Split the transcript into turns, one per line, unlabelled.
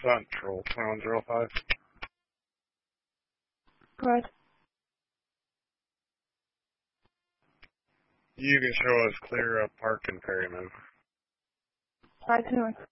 Central, 2105.
Go ahead.
You can show us clear up Park and Perryman.
Itinerary.